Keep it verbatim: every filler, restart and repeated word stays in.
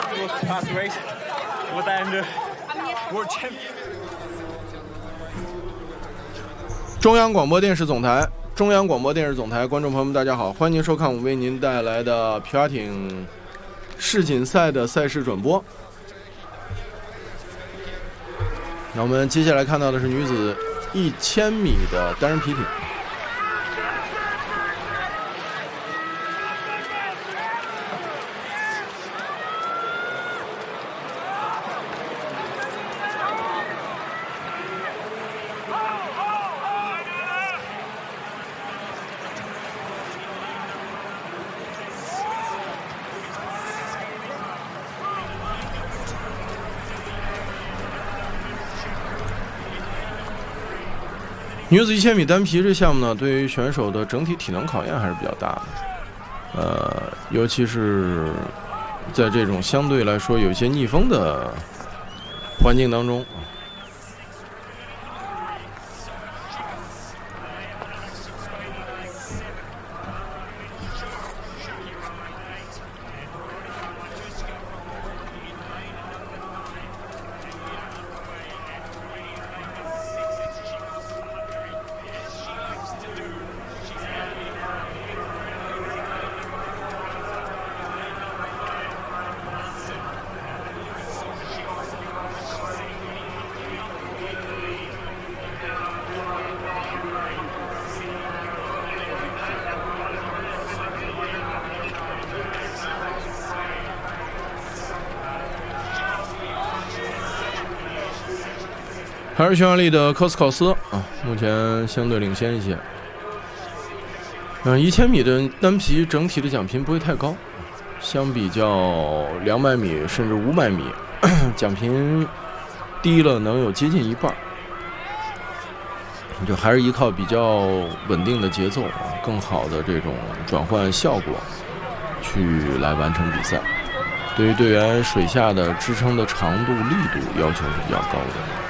past race with and world champion。 中央广播电视总台，中央广播电视总台，观众朋友们，大家好，欢迎收看我为您带来的皮划艇世锦赛的赛事转播。那我们接下来看到的是女子一千米的单人皮艇。女子一千米单皮这项目呢，对于选手的整体体能考验还是比较大的，呃，尤其是在这种相对来说有些逆风的环境当中。还是匈牙利的科斯考斯啊，目前相对领先一些。嗯，一千米的单皮整体的奖品不会太高，相比较两百米甚至五百米，奖品低了能有接近一半。就还是依靠比较稳定的节奏啊，更好的这种转换效果，去来完成比赛。对于队员水下的支撑的长度、力度要求是比较高的。